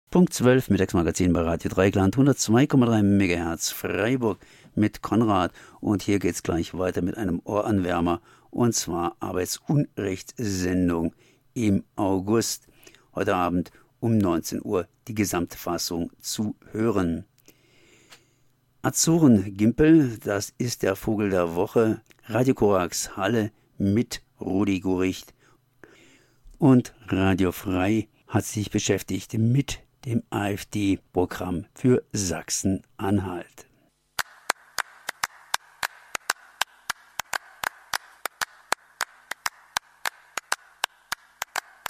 Punkt 12, Mittagsmagazin bei Radio Dreigland, 102,3 MHz Freiburg mit Konrad. Und hier geht's gleich weiter mit einem Ohranwärmer, und zwar Arbeitsunrechtssendung im August. Heute Abend um 19 Uhr die Gesamtfassung zu hören. Azorengimpel, das ist der Vogel der Woche. Radio Korax Halle mit Rudi Guricht. Und Radio Frei hat sich beschäftigt mit dem AfD-Programm für Sachsen-Anhalt.